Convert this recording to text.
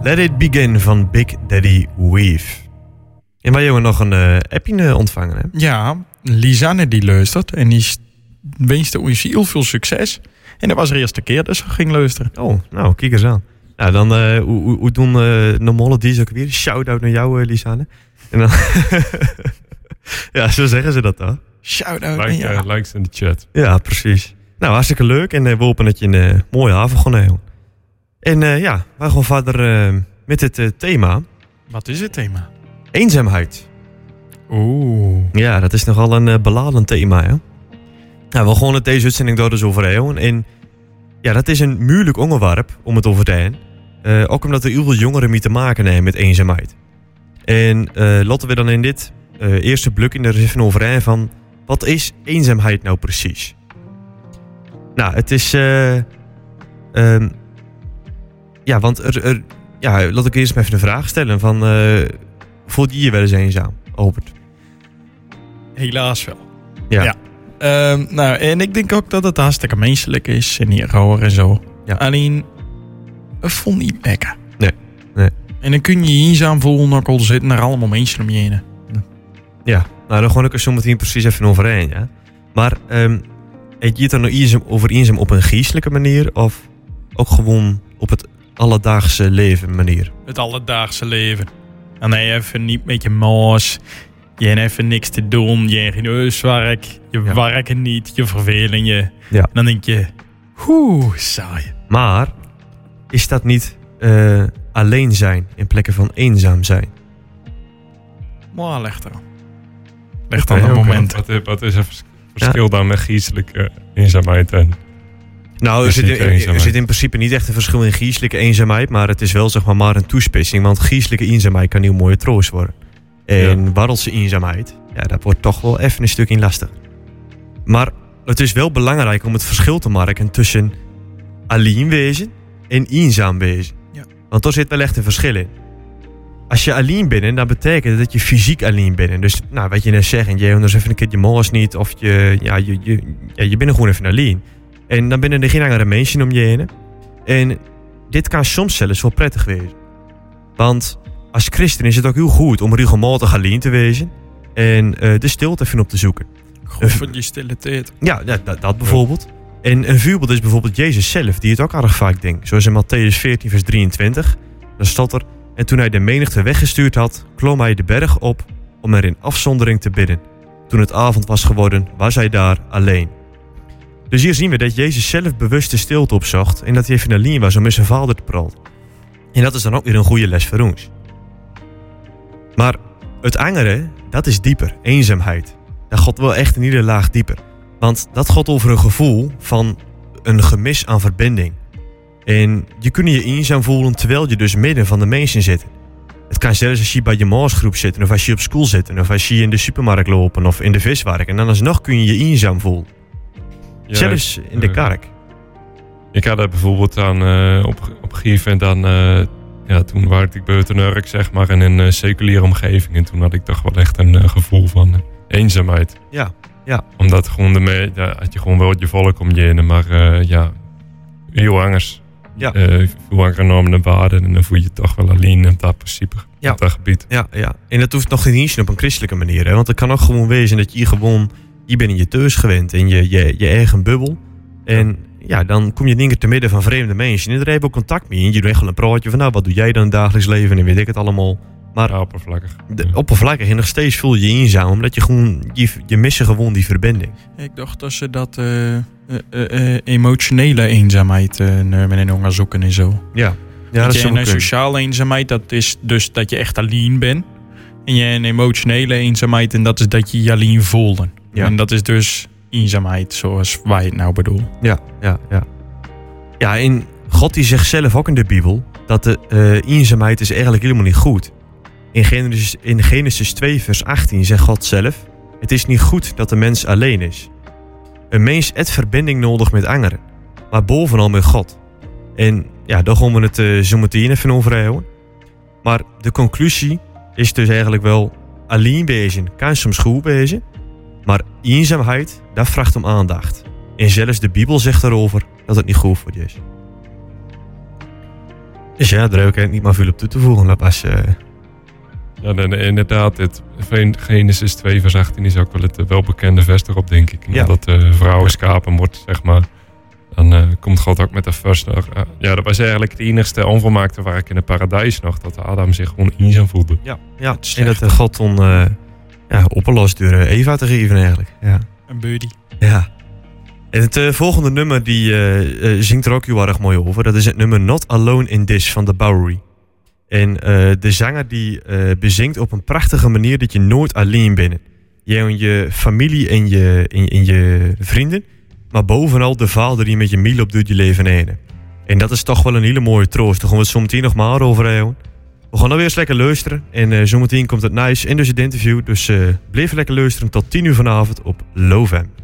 Let It Begin van Big Daddy Weave. En wij hebben nog een appje ontvangen, hè? Ja, Lisanne die luistert en die wenste ons heel veel succes. En dat was de eerste keer dat ze ging luisteren. Oh, nou, kijk eens aan. Nou, dan hoe doen normale dies ook weer? Shout-out naar jou, Lisanne. En dan ja, zo zeggen ze dat dan. Shout-out naar jou. Likes in de chat. Ja, precies. Nou, hartstikke leuk. En we hopen dat je een mooie avond gaat hebben. En ja, wij gaan verder met het thema. Wat is het thema? Eenzaamheid. Oeh. Ja, dat is nogal een beladen thema, hè? Nou, we gaan het deze uitzending door dus over hebben. En ja, dat is een moeilijk onderwerp om het over te hebben. Ook omdat er heel veel jongeren mee te maken hebben met eenzaamheid. En laten we dan in dit eerste blok er even over hebben van... Wat is eenzaamheid nou precies? Nou, het is... ja, want ja, laat ik eerst maar even een vraag stellen van... voel je wel eens eenzaam, Albert? Helaas wel. Ja. Nou, en ik denk ook dat het hartstikke menselijk is en niet rauwer en zo. Ja. Alleen, het voelt niet lekker. Nee. En dan kun je je eenzaam voelen, ook al zitten er allemaal mensen om je heen. Ja, nou dan gewoon ik er zo meteen precies even overheen, ja. Maar heb je het dan nou over eenzaam op een geestelijke manier of ook gewoon op het alledaagse leven manier? Het alledaagse leven. En dan even niet met je maas. Je hebt even niks te doen. Je hebt geen huiswerk. Je werkt niet. Je vervelen je. Ja. En dan denk je, saai. Maar is dat niet alleen zijn in plekken van eenzaam zijn? Maar leg eraan. Leg dan een moment. Wat is het verschil dan met geestelijke eenzaamheid en... Nou, er zit in principe niet echt een verschil in geestelijke eenzaamheid, maar het is wel zeg maar een toespitsing, want geestelijke eenzaamheid kan heel mooie troost worden. En wereldse eenzaamheid, ja, dat wordt toch wel even een stukje lastig. Maar het is wel belangrijk om het verschil te maken tussen alleen wezen en eenzaam wezen. Ja. Want daar zit wel echt een verschil in. Als je alleen bent, dan betekent het dat je fysiek alleen bent. Dus nou, wat je net zegt, je hebt dus even een keer je maas niet, of je bent er gewoon even alleen. En dan binnen er geen andere mensen om je heen. En dit kan soms zelfs wel prettig wezen. Want als christen is het ook heel goed om regelmatig alleen te wezen. En de stilte even op te zoeken. Goed voor die stille tijd. Ja, dat bijvoorbeeld. En een voorbeeld is bijvoorbeeld Jezus zelf, die het ook aardig vaak denkt. Zoals in Mattheüs 14 vers 23. Dan staat er... En toen hij de menigte weggestuurd had, klom hij de berg op om er in afzondering te bidden. Toen het avond was geworden, was hij daar alleen. Dus hier zien we dat Jezus zelf bewust de stilte opzocht en dat hij even alleen was om met zijn vader te praten. En dat is dan ook weer een goede les voor ons. Maar het andere, dat is dieper, eenzaamheid. Dat gaat wel echt een hele laag dieper. Want dat gaat over een gevoel van een gemis aan verbinding. En je kunt je eenzaam voelen terwijl je dus midden van de mensen zit. Het kan zelfs als je bij je maasgroep zit, of als je op school zit, of als je in de supermarkt loopt, of in de vismarkt. En dan alsnog kun je je eenzaam voelen. Ja, zelfs in de kerk. Ik had dat bijvoorbeeld aan op een gegeven moment toen werkte ik buiten Urk, zeg maar, in een seculiere omgeving. En toen had ik toch wel echt een gevoel van eenzaamheid. Ja. Omdat gewoon had je gewoon wel je volk om je heen, maar heel anders. Ja. Veel andere waarden en dan voel je je toch wel alleen op dat principe, op dat gebied. Ja. En dat hoeft nog niet op een christelijke manier. Hè? Want het kan ook gewoon wezen dat je bent in je thuis gewend in je eigen bubbel. En ja, dan kom je dingen te midden van vreemde mensen. En iedereen heeft ook contact mee. En je doet echt wel een praatje van, nou, wat doe jij dan in het dagelijks leven? En weet ik het allemaal. Maar oppervlakkig. Oppervlakkig. En nog steeds voel je je eenzaam. Omdat je gewoon, je mist gewoon die verbinding. Ik dacht dat ze dat emotionele eenzaamheid in onderzoeken en zo. Ja, dat is een sociale eenzaamheid, dat is dus dat je echt alleen bent. En je een emotionele eenzaamheid, en dat is dat je je alleen voelt. Ja. En dat is dus eenzaamheid, zoals wij het nou bedoelen. Ja. Ja, en God die zegt zelf ook in de Bijbel dat de eenzaamheid is eigenlijk helemaal niet goed. In Genesis 2 vers 18 zegt God zelf: het is niet goed dat de mens alleen is. Een mens heeft verbinding nodig met anderen, maar bovenal met God. En ja, daar gaan we het zo meteen even over houden. Maar de conclusie is dus eigenlijk wel: alleen wezen kan soms goed wezen, maar eenzaamheid, dat vraagt om aandacht. En zelfs de Bijbel zegt erover dat het niet goed voor je is. Dus ja, daar heb ik niet maar veel op toe te voegen. Dat was, Ja, inderdaad. Het Genesis 2 vers 18 is ook wel het welbekende vers erop, denk ik. En dat vrouwen schapen wordt, zeg maar. Dan komt God ook met de vers. Ja, dat was eigenlijk het enigste onvolmaakte werk in het paradijs nog. Dat Adam zich gewoon eenzaam voelde. Ja, en dat God dan opgelost door Eva te geven eigenlijk. Ja. Een birdie. Ja. En het volgende nummer die zingt er ook heel erg mooi over. Dat is het nummer Not Alone in This van de Bowery. En de zanger die bezingt op een prachtige manier dat je nooit alleen bent. Jij en je familie en je vrienden. Maar bovenal de vader die met je miel op doet je leven heen. En dat is toch wel een hele mooie troost. Daar gaan we het zo meteen nog maar over hebben. We gaan dan weer eens lekker luisteren. En zometeen komt het nice in dus het interview. Dus blijf lekker luisteren tot 10 uur vanavond op Lowfam.